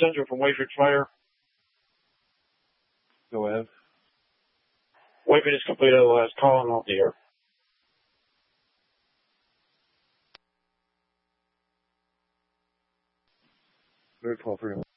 Central from Wayford Fire. Go ahead. Wayford is complete, otherwise calling off the air. Very 12 3.